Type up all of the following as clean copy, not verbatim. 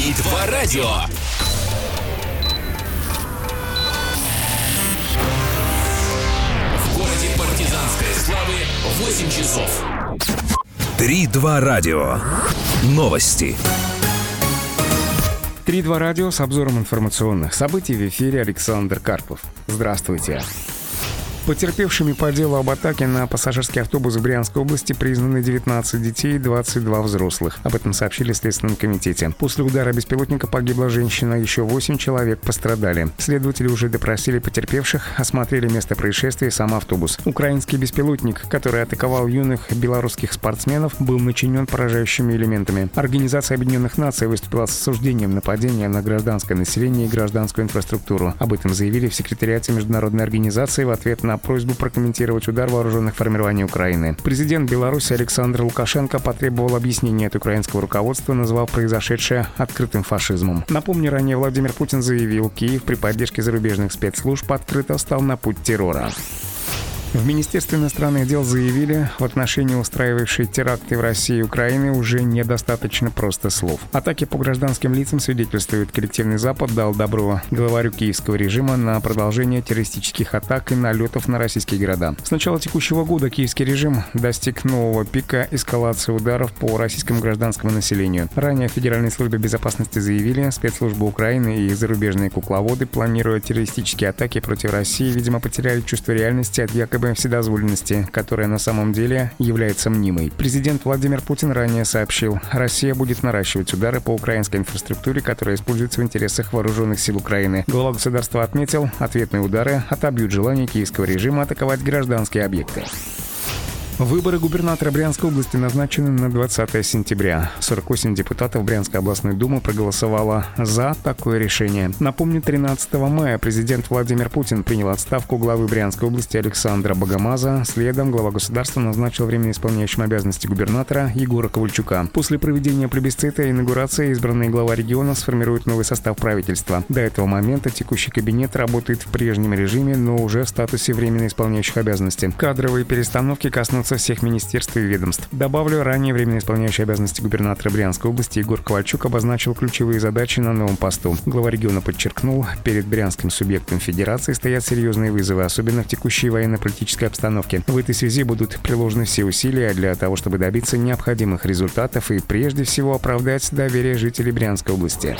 3-2 радио. В городе партизанской славы 8 часов. 3-2 радио. Новости. 3-2 радио с обзором информационных событий в эфире Александр Карпов. Здравствуйте. Потерпевшими по делу об атаке на пассажирский автобус в Брянской области признаны 19 детей и 22 взрослых. Об этом сообщили в Следственном комитете. После удара беспилотника погибла женщина, еще 8 человек пострадали. Следователи уже допросили потерпевших, осмотрели место происшествия и сам автобус. Украинский беспилотник, который атаковал юных белорусских спортсменов, был начинен поражающими элементами. Организация Объединенных Наций выступила с осуждением нападения на гражданское население и гражданскую инфраструктуру. Об этом заявили в секретариате международной организации в ответ на просьбу прокомментировать удар вооруженных формирований Украины. Президент Беларуси Александр Лукашенко потребовал объяснения от украинского руководства, назвав произошедшее открытым фашизмом. Напомню, ранее Владимир Путин заявил, Киев при поддержке зарубежных спецслужб открыто встал на путь террора. В Министерстве иностранных дел заявили, в отношении устраивавшей теракты в России и Украине уже недостаточно просто слов. Атаки по гражданским лицам свидетельствуют, коллективный Запад дал добро главарю киевского режима на продолжение террористических атак и налетов на российские города. С начала текущего года киевский режим достиг нового пика эскалации ударов по российскому гражданскому населению. Ранее в Федеральной службе безопасности заявили, спецслужбы Украины и зарубежные кукловоды, планируя террористические атаки против России, видимо, потеряли чувство реальности от якобы вседозволенности, которая на самом деле является мнимой. Президент Владимир Путин ранее сообщил, Россия будет наращивать удары по украинской инфраструктуре, которая используется в интересах вооруженных сил Украины. Глава государства отметил, ответные удары отобьют желание киевского режима атаковать гражданские объекты. Выборы губернатора Брянской области назначены на 20 сентября. 48 депутатов Брянской областной думы проголосовало за такое решение. Напомню, 13 мая президент Владимир Путин принял отставку главы Брянской области Александра Богомаза. Следом глава государства назначил временно исполняющим обязанности губернатора Егора Ковальчука. После проведения плебисцита и инаугурации избранный глава региона сформирует новый состав правительства. До этого момента текущий кабинет работает в прежнем режиме, но уже в статусе временно исполняющих обязанности. Кадровые перестановки коснутся всех министерств и ведомств. Добавлю, ранее временно исполняющий обязанности губернатора Брянской области Егор Ковальчук обозначил ключевые задачи на новом посту. Глава региона подчеркнул, перед брянским субъектом федерации стоят серьезные вызовы, особенно в текущей военно-политической обстановке. В этой связи будут приложены все усилия для того, чтобы добиться необходимых результатов и прежде всего оправдать доверие жителей Брянской области.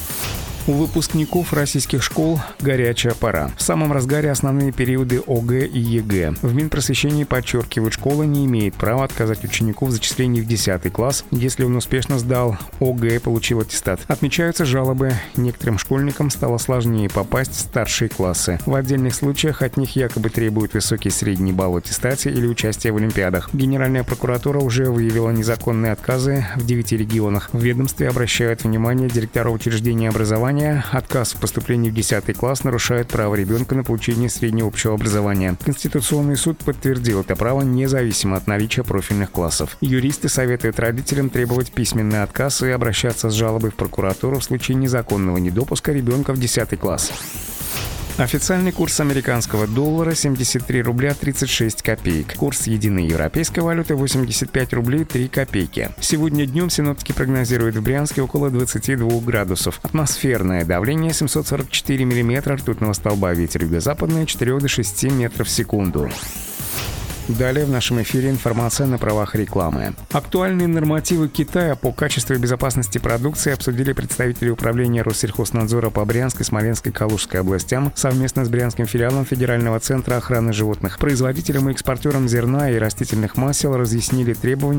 У выпускников российских школ горячая пора. В самом разгаре основные периоды ОГЭ и ЕГЭ. В Минпросвещении подчеркивают, школа не имеет права отказать ученику в зачислении в 10 класс, если он успешно сдал ОГЭ и получил аттестат. Отмечаются жалобы. Некоторым школьникам стало сложнее попасть в старшие классы. В отдельных случаях от них якобы требуют высокий средний балл в аттестате или участие в олимпиадах. Генеральная прокуратура уже выявила незаконные отказы в 9 регионах. В ведомстве обращают внимание директоров учреждений образования. Отказ в поступлении в 10 класс нарушает право ребенка на получение среднего общего образования. Конституционный суд подтвердил это право независимо от наличия профильных классов. Юристы советуют родителям требовать письменный отказ и обращаться с жалобой в прокуратуру в случае незаконного недопуска ребенка в 10 класс. Официальный курс американского доллара 73 рубля 36 копеек. Курс единой европейской валюты 85 рублей 3 копейки. Сегодня днем синоптики прогнозируют в Брянске около 22 градусов. Атмосферное давление 744 миллиметра ртутного столба. Ветер юго-западный 4 до 6 метров в секунду. Далее в нашем эфире информация на правах рекламы. Актуальные нормативы Китая по качеству и безопасности продукции обсудили представители управления Россельхознадзора по Брянской, Смоленской и Калужской областям совместно с Брянским филиалом Федерального центра охраны животных. Производителям и экспортерам зерна и растительных масел разъяснили требования